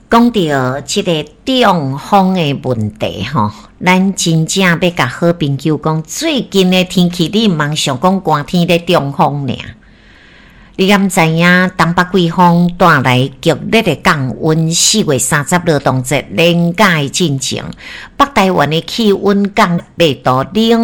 讲到这个中风的问题吼，咱真正要甲好朋友讲，最近的天气你茫想讲寒天咧中风尔。你敢知影东北季风带来剧烈的降温？4月30劳动节连假的进程，北台湾的气温降8度，